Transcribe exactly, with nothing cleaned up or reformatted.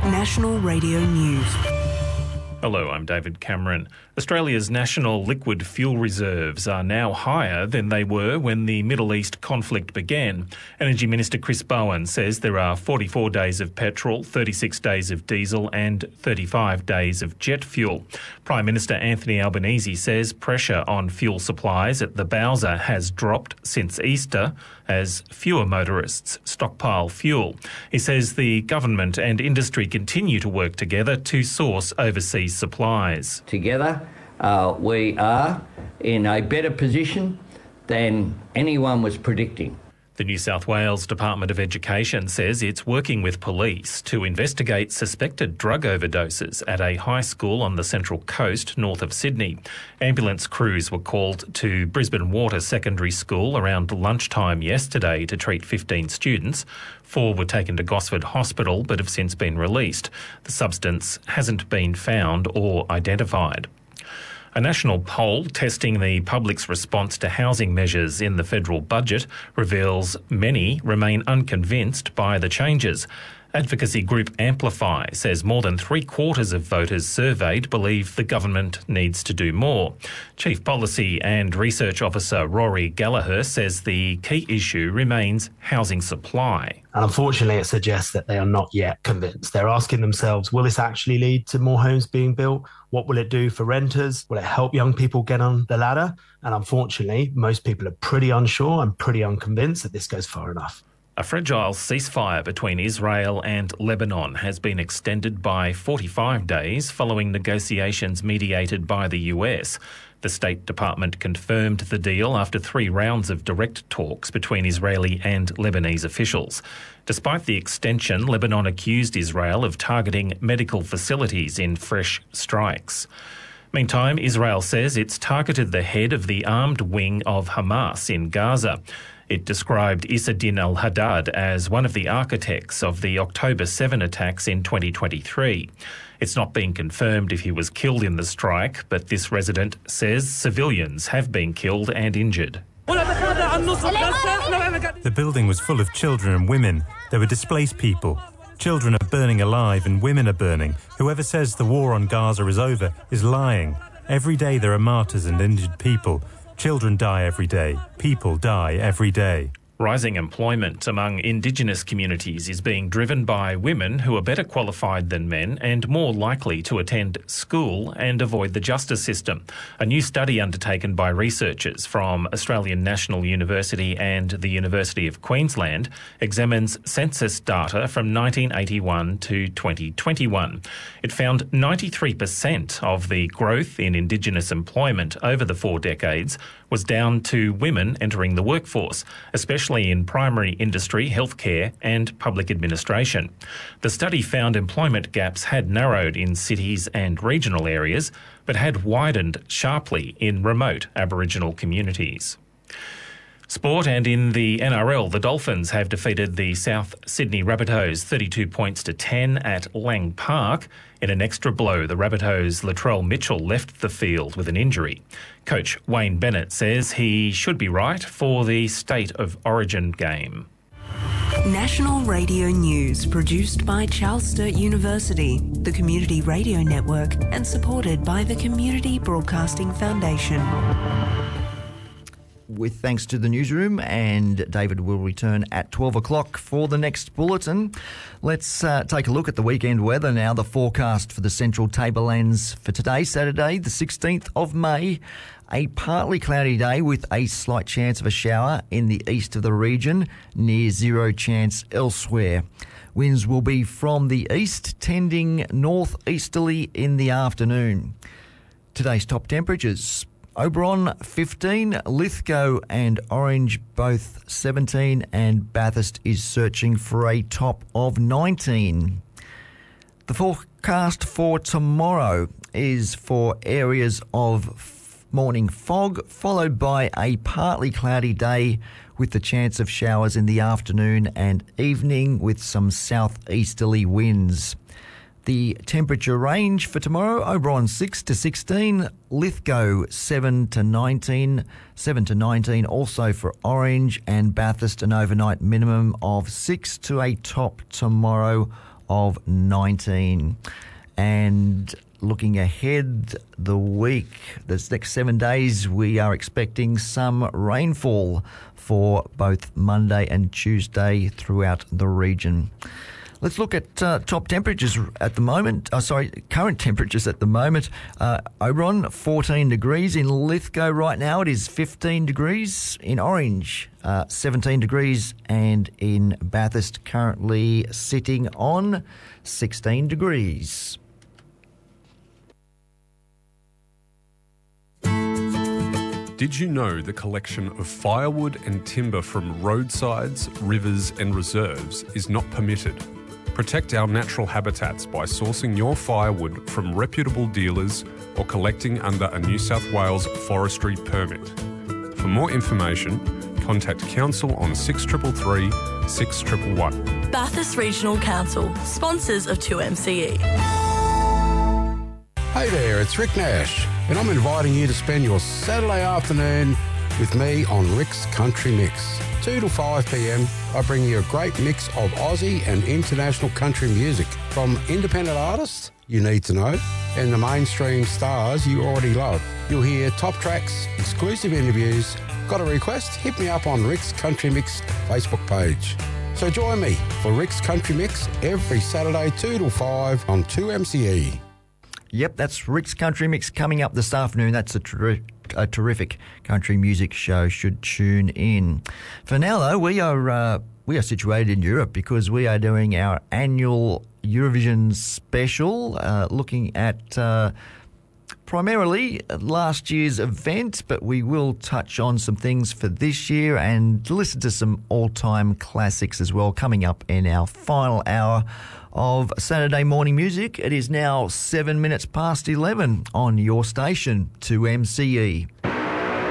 National Radio News. Hello, I'm David Cameron. Australia's national liquid fuel reserves are now higher than they were when the Middle East conflict began. Energy Minister Chris Bowen says there are forty-four days of petrol, thirty-six days of diesel and thirty-five days of jet fuel. Prime Minister Anthony Albanese says pressure on fuel supplies at the Bowser has dropped since Easter as fewer motorists stockpile fuel. He says the government and industry continue to work together to source overseas supplies. Together, uh, we are in a better position than anyone was predicting. The New South Wales Department of Education says it's working with police to investigate suspected drug overdoses at a high school on the Central Coast north of Sydney. Ambulance crews were called to Brisbane Water Secondary School around lunchtime yesterday to treat fifteen students. Four were taken to Gosford Hospital but have since been released. The substance hasn't been found or identified. A national poll testing the public's response to housing measures in the federal budget reveals many remain unconvinced by the changes. Advocacy group Amplify says more than three quarters of voters surveyed believe the government needs to do more. Chief Policy and Research Officer Rory Gallagher says the key issue remains housing supply. And unfortunately, it suggests that they are not yet convinced. They're asking themselves, will this actually lead to more homes being built? What will it do for renters? Will it help young people get on the ladder? And unfortunately, most people are pretty unsure and pretty unconvinced that this goes far enough. A fragile ceasefire between Israel and Lebanon has been extended by forty-five days following negotiations mediated by the U S. The State Department confirmed the deal after three rounds of direct talks between Israeli and Lebanese officials. Despite the extension, Lebanon accused Israel of targeting medical facilities in fresh strikes. Meantime, Israel says it's targeted the head of the armed wing of Hamas in Gaza. It described Issa-Din al-Haddad as one of the architects of the October seventh attacks in twenty twenty-three. It's not been confirmed if he was killed in the strike, but this resident says civilians have been killed and injured. The building was full of children and women. There were displaced people. Children are burning alive and women are burning. Whoever says the war on Gaza is over is lying. Every day there are martyrs and injured people. Children die every day. People die every day. Rising employment among Indigenous communities is being driven by women who are better qualified than men and more likely to attend school and avoid the justice system. A new study undertaken by researchers from Australian National University and the University of Queensland examines census data from nineteen eighty-one to twenty twenty-one. It found ninety-three percent of the growth in Indigenous employment over the four decades was down to women entering the workforce, especially in primary industry, healthcare and public administration. The study found employment gaps had narrowed in cities and regional areas, but had widened sharply in remote Aboriginal communities. Sport, and in the N R L, the Dolphins have defeated the South Sydney Rabbitohs thirty-two points to ten at Lang Park. In an extra blow, the Rabbitohs' Latrell Mitchell left the field with an injury. Coach Wayne Bennett says he should be right for the State of Origin game. National Radio News, produced by Charles Sturt University, the Community Radio Network, and supported by the Community Broadcasting Foundation. With thanks to the newsroom, and David will return at twelve o'clock for the next bulletin. Let's uh, take a look at the weekend weather now. The forecast for the Central Tablelands for today, Saturday, the sixteenth of May. A partly cloudy day with a slight chance of a shower in the east of the region, near zero chance elsewhere. Winds will be from the east, tending northeasterly in the afternoon. Today's top temperatures: Oberon fifteen, Lithgow and Orange both seventeen, and Bathurst is searching for a top of nineteen. The forecast for tomorrow is for areas of morning fog, followed by a partly cloudy day with the chance of showers in the afternoon and evening with some southeasterly winds. The temperature range for tomorrow: Oberon six to sixteen, Lithgow seven to nineteen, seven to nineteen also for Orange, and Bathurst an overnight minimum of six to a top tomorrow of nineteen. And looking ahead the week, this next seven days, we are expecting some rainfall for both Monday and Tuesday throughout the region. Let's look at uh, top temperatures at the moment. Oh, sorry, current temperatures at the moment. Uh, Oberon, fourteen degrees. In Lithgow right now, it is fifteen degrees. In Orange, uh, seventeen degrees. And in Bathurst, currently sitting on sixteen degrees. Did you know the collection of firewood and timber from roadsides, rivers and reserves is not permitted? Protect our natural habitats by sourcing your firewood from reputable dealers or collecting under a New South Wales forestry permit. For more information, contact Council on six three three, six one one one. Bathurst Regional Council, sponsors of two M C E. Hey there, it's Rick Nash, and I'm inviting you to spend your Saturday afternoon with me on Rick's Country Mix. two to five p.m, I bring you a great mix of Aussie and international country music, from independent artists you need to know and the mainstream stars you already love. You'll hear top tracks, exclusive interviews. Got a request? Hit me up on Rick's Country Mix Facebook page. So join me for Rick's Country Mix every Saturday two to five on two M C E. Yep, that's Rick's Country Mix coming up this afternoon. That's a, ter- a terrific country music show. Should tune in. For now, though, we are uh, we are situated in Europe because we are doing our annual Eurovision special, uh, looking at uh, primarily last year's event, but we will touch on some things for this year and listen to some all-time classics as well coming up in our final hour of Saturday morning music. It is now seven minutes past eleven on your station, two M C E.